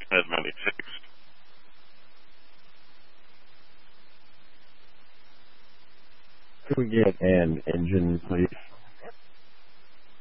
had money fixed. Could we get an engine, please?